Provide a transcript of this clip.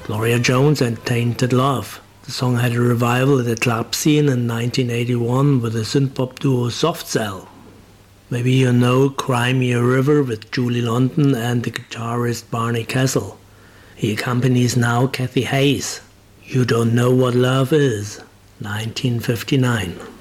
Gloria Jones and Tainted Love. The song had a revival at the club scene in 1981 with the synth-pop duo Soft Cell. Maybe you know Cry Me a River with Julie London and the guitarist Barney Kessel. He accompanies now Kathy Hayes. You Don't Know What Love Is, 1959.